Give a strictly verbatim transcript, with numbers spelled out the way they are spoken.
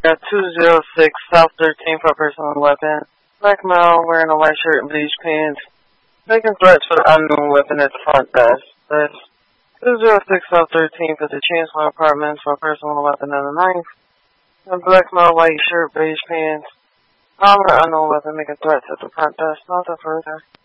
got two zero six South thirteen for a person with a weapon. Black male wearing a white shirt and bleach pants. Making threats for the unknown weapon at the front desk. That's two zero six South thirteen for the Chancellor Apartments for a person with a weapon and a knife. A black male, white shirt, beige pants. Armed with an unknown weapon making threats at the front desk. Nothing further.